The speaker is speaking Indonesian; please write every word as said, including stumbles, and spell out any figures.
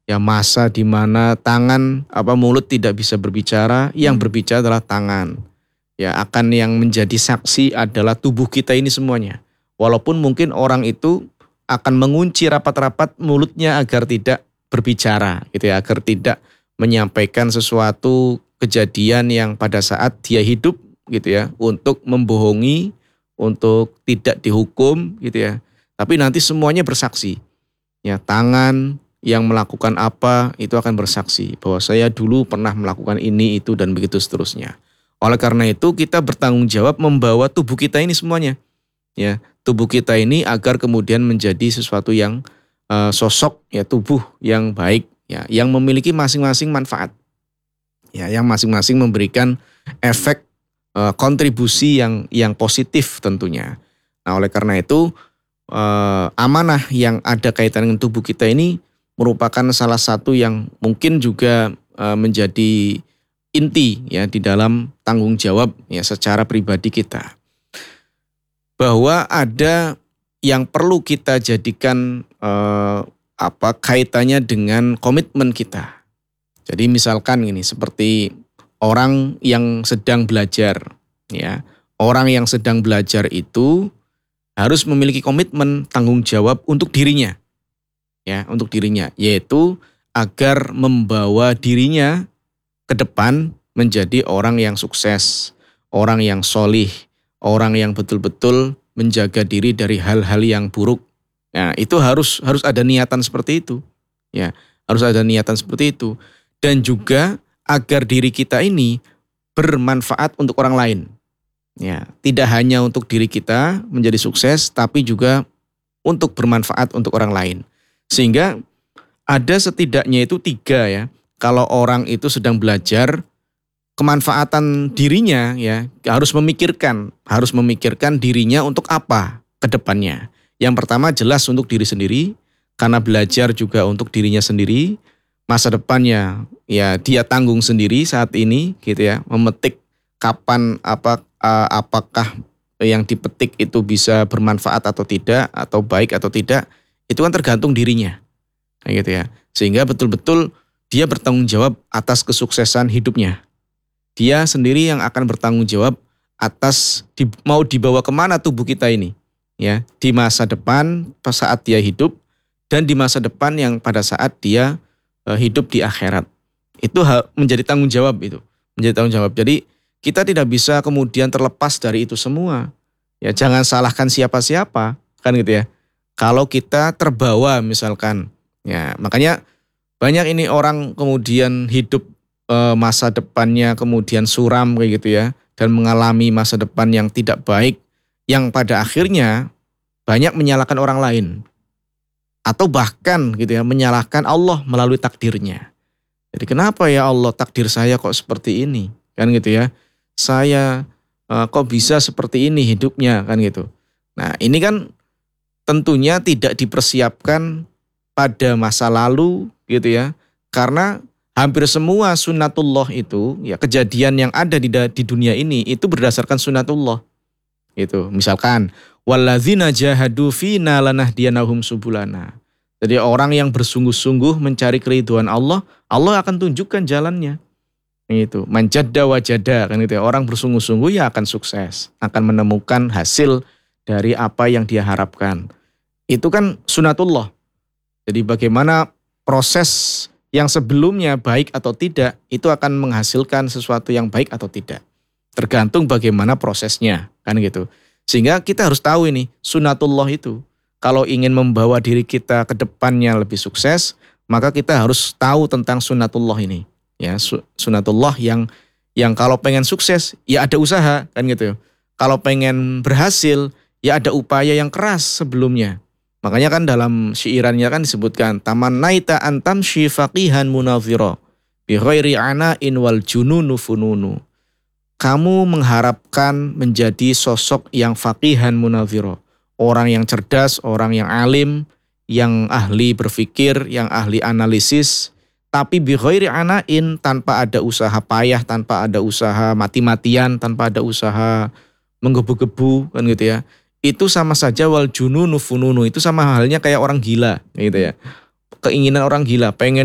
Ya masa di mana tangan apa mulut tidak bisa berbicara, yang berbicara adalah tangan. Ya akan yang menjadi saksi adalah tubuh kita ini semuanya. Walaupun mungkin orang itu akan mengunci rapat-rapat mulutnya agar tidak berbicara gitu ya, agar tidak menyampaikan sesuatu kejadian yang pada saat dia hidup gitu ya, untuk membohongi, untuk tidak dihukum gitu ya. Tapi nanti semuanya bersaksi. Ya, tangan yang melakukan apa itu akan bersaksi bahwa saya dulu pernah melakukan ini, itu, dan begitu seterusnya. Oleh karena itu kita bertanggung jawab membawa tubuh kita ini semuanya. Ya, tubuh kita ini agar kemudian menjadi sesuatu yang uh, sosok ya tubuh yang baik ya, yang memiliki masing-masing manfaat. Ya, yang masing-masing memberikan efek uh, kontribusi yang yang positif tentunya. Nah, oleh karena itu uh, amanah yang ada kaitan dengan tubuh kita ini merupakan salah satu yang mungkin juga uh, menjadi inti ya di dalam tanggung jawab ya secara pribadi kita. Bahwa ada yang perlu kita jadikan eh, apa kaitannya dengan komitmen kita. Jadi misalkan ini seperti orang yang sedang belajar ya. Orang yang sedang belajar itu harus memiliki komitmen tanggung jawab untuk dirinya. Ya, untuk dirinya yaitu agar membawa dirinya ke depan menjadi orang yang sukses, orang yang solih, orang yang betul-betul menjaga diri dari hal-hal yang buruk. Nah, itu harus harus ada niatan seperti itu. Ya, harus ada niatan seperti itu. Dan juga agar diri kita ini bermanfaat untuk orang lain. Ya, tidak hanya untuk diri kita menjadi sukses, tapi juga untuk bermanfaat untuk orang lain. Sehingga ada setidaknya itu tiga ya. Kalau orang itu sedang belajar, kemanfaatan dirinya ya harus memikirkan, harus memikirkan dirinya untuk apa ke depannya. Yang pertama jelas untuk diri sendiri, karena belajar juga untuk dirinya sendiri. Masa depannya ya dia tanggung sendiri saat ini gitu ya, memetik kapan apa uh, apakah yang dipetik itu bisa bermanfaat atau tidak, atau baik atau tidak, itu kan tergantung dirinya. Kayak gitu ya. Sehingga betul-betul dia bertanggung jawab atas kesuksesan hidupnya. Dia sendiri yang akan bertanggung jawab atas di, mau dibawa kemana tubuh kita ini. Ya, di masa depan saat dia hidup dan di masa depan yang pada saat dia uh, hidup di akhirat. Itu ha, menjadi tanggung jawab itu. Menjadi tanggung jawab. Jadi kita tidak bisa kemudian terlepas dari itu semua. Ya, jangan salahkan siapa-siapa, kan gitu ya. Kalau kita terbawa misalkan, ya makanya banyak ini orang kemudian hidup e, masa depannya kemudian suram kayak gitu ya, dan mengalami masa depan yang tidak baik, yang pada akhirnya banyak menyalahkan orang lain, atau bahkan gitu ya menyalahkan Allah melalui takdirnya. Jadi kenapa ya Allah takdir saya kok seperti ini, kan gitu ya? Saya e, kok bisa seperti ini hidupnya, kan gitu. Nah ini kan tentunya tidak dipersiapkan pada masa lalu gitu ya. Karena hampir semua sunatullah itu ya kejadian yang ada di, di dunia ini itu berdasarkan sunatullah. Gitu. Misalkan walladzina jahadu fina lanahdiyanahum subulana. Jadi orang yang bersungguh-sungguh mencari keridhaan Allah, Allah akan tunjukkan jalannya. Itu manjadda wajada kan gitu ya. Orang bersungguh-sungguh ya akan sukses, akan menemukan hasil dari apa yang dia harapkan. Itu kan sunatullah. Jadi bagaimana proses yang sebelumnya baik atau tidak, itu akan menghasilkan sesuatu yang baik atau tidak. Tergantung bagaimana prosesnya, kan gitu. Sehingga kita harus tahu ini, sunatullah itu. Kalau ingin membawa diri kita ke depannya lebih sukses, maka kita harus tahu tentang sunatullah ini. Ya, sunatullah yang yang kalau pengen sukses, ya ada usaha, kan gitu. Kalau pengen berhasil, ya ada upaya yang keras sebelumnya. Makanya kan dalam syiirannya kan disebutkan tamannaita antamshi faqihan munazira bi ghairi ana'in wal jununu fununu. Kamu mengharapkan menjadi sosok yang faqihan munazira, orang yang cerdas, orang yang alim, yang ahli berpikir, yang ahli analisis, tapi bi ghairi ana'in, tanpa ada usaha payah, tanpa ada usaha mati-matian, tanpa ada usaha menggebu-gebu, kan gitu ya. Itu sama saja wal jununu fununu, itu sama halnya kayak orang gila gitu ya. Keinginan orang gila, pengen